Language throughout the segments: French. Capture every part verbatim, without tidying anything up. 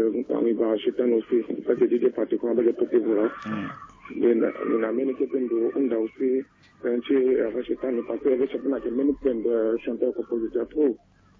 parmi les chétans aussi, parce que des parties qu'on va les porter voilà. Mais la même équipe de on a aussi un petit avec chétans parce que avec chétans qui même plein de chanteurs compositeurs trop.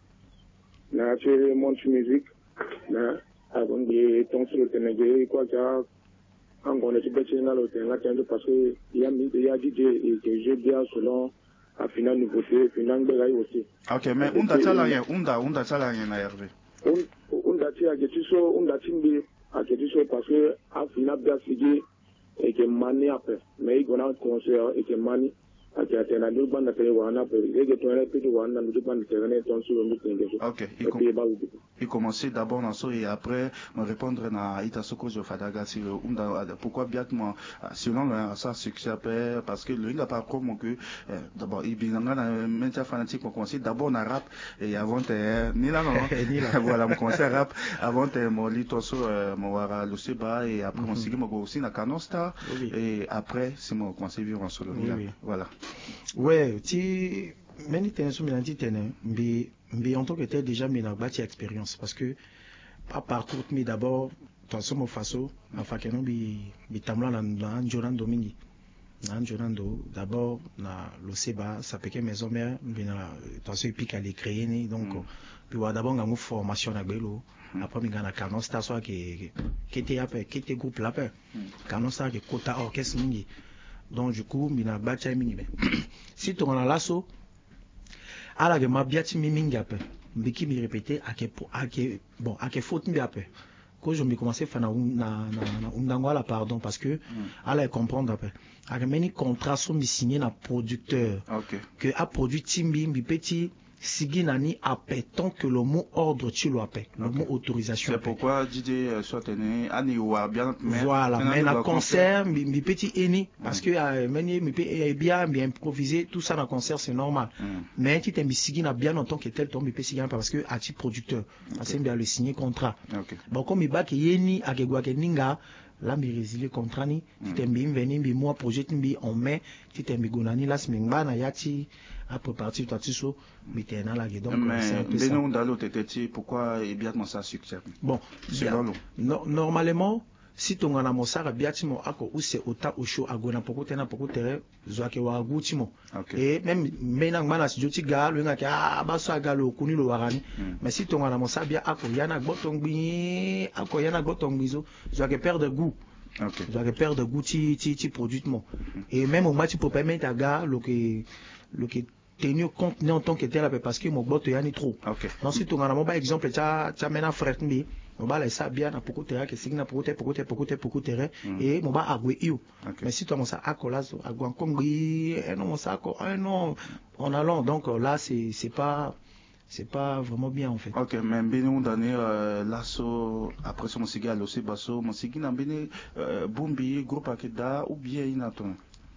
Là c'est mon musique, là avant de danser le Sénégal quoi ça. En gros, les Tibétains là, le parce que il y a il y a D J et que je bien selon la finale nouveauté, finale de là aussi. Ok, mais on a ça là, on a on a ça là, on a Hervé. On on a tiré à quelque chose, on a tiré à quelque chose parce que à finale bien signé et que mani après, mais il y a un concert et que mani à qui a été la double bande de Wana, et que tu as répété Wana, nous devons intervenir dans ce meeting. Ok, il commençait d'abord dans ça et après me répondre à Itasoko Jofadaga sur pourquoi bien moi selon ça succès parce que le n'a pas comme que d'abord il bien dans la média fanatique pour commencer d'abord en rap et avant ni là non voilà mon commencer rap avant mon litoso mon wara le seba et après mon sigi mon aussi na Canosta et après c'est mon commencer vivre en solo voilà. Ouais, tu meni tene so milanti tene mbi mbi en tant que tel déjà mina bâti expérience parce que pas partout mais d'abord dans ce façon enfin que non bi bi tamla na na Joran Domingi na Jorando d'abord na lo seba ça peut que maison mère bina dans ce pic à les créer ni donc puis wa d'abord ngamu formation na belo après mi gana canon star soit qui qui était après qui était groupe là après canon star qui quota orchestre mingi. Donc du coup mina bacha mingi si tu en as lasso ala que ma biati mingi après mbiki mi répéter à que à que bon à que faute mi après quand je me commençais faire na na na undangwala pardon parce que ala comprendre après à que meni contrat sont mi signé na producteur que a produit timbi mi petit sigi nani après tant que le mot ordre tu le appelles le mot autorisation c'est pourquoi D J soit né ani ou bien voilà mais na concert mi petit eni parce que meni mi peut bien bien improviser tout ça dans concert c'est normal mais tu t'es mi sigi na bien en tant que tel ton mi peut sigi parce que a ti producteur parce que bien le signer contrat bon comme mi ba ke yeni a ke gwa ke ninga là mi résilier contrat ni tu t'es mi venir mi moi projet mi en mai tu t'es mi gonani là smingba na yati après partir toi tu so mais t'es dans la donc c'est un peu ça mais dans l'autre t'étais pourquoi et bien ça succès bon no, normalement si ton ngana mosara biatimo ako ou c'est ota au show agona poko tena poko tere zoake wa gutimo et même mena ngana si joti ga lo ngaka ah ba so aga lo kuni lo warani mais si ton ngana mosara bia ako yana gbotongbi ako yana gbotongbizo zoake perdre goût okay zoake perdre goût ti ti ti produitement et même au match pour permettre à gars lo que lo que tenir compte en tant que tel parce que mon bot yani trop donc si tu as un exemple tu as tu as maintenant frère mi on va laisser bien à beaucoup terrain que signe na beaucoup beaucoup beaucoup beaucoup terrain et mon ba agwe io mais si tu as ça akolas agwan kongi et non ça ko non en allant donc là c'est c'est pas c'est pas vraiment bien en fait. Ok, mais bien on donne l'asso après son siga l'osé basso mon sigi na bien bumbi groupe akeda ou bien inaton.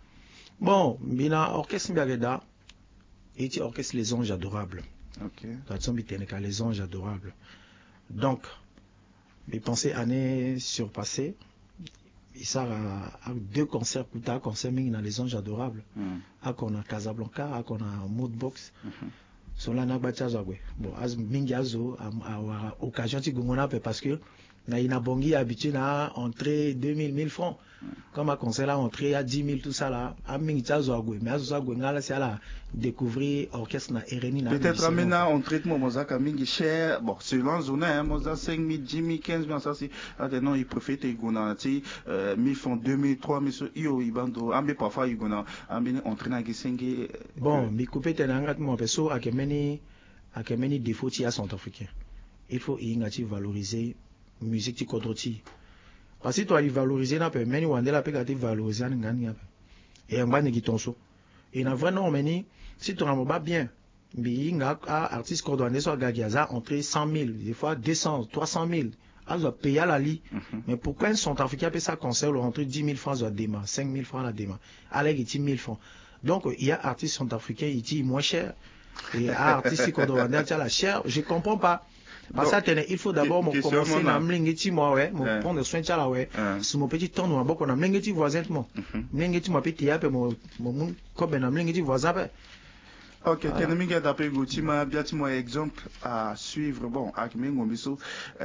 Bon, bina orchestre biageda et tu orchestre les anges adorables. Ok. Tu as les anges adorables. Donc, mes pensées années surpassées, il sert à, à deux concerts, à concert dans les anges adorables. À qu'on a Casablanca, à qu'on a Moodbox. Sur la Nagbacha Zagwe. Bon, as mingazo à occasion tu gongona parce que na ina bongi habitué à entrer deux mille mille francs. Comme à concert là entrer à dix mille tout ça là, à mingazo Zagwe. Mais à Zagwe ngala c'est là découvrir orchestre na Ereni na. Peut-être maintenant on traitement mozaka mingi cher. Bon, selon zone hein, moza cinq mille, dix mille, quinze mille ça c'est ah non il préfère te gona ti mille francs, deux mille, trois mille io ibando ambe parfois il gona ambe entrer na gisenge. Bon, mi coupé te nangat mo peso a kemeni a kemeni défaut ti à centrafricain. Il faut y valoriser musique ti kodroti. Parce que toi il valoriser na pe meni wandela pe ka ti valoriser ngani ya. Et ngba ne gitonso. Et na vraiment meni si tu n'as pas bien bi nga artiste coordonné so gagiaza entrer cent mille, des fois deux cents, trois cent mille. Alors payer à la lit. Mais pourquoi un centrafricain peut ça concert le rentrer dix mille francs à déma, cinq mille francs à la déma. Allez il mille francs. Donc il y a artistes centrafricains il dit moins cher et artistes coordonné à la cher, je comprends pas. Parce que il faut d'abord me commencer à m'lingeti moi ouais, me prendre soin de ça ouais. Si mon petit temps nous beaucoup na m'lingeti voisin moi. M'lingeti moi petit ya pe mon mon comme na m'lingeti voisin pe. Ok, Keneminga d'après Goutima, bien tu exemple à suivre bon avec Mengomiso.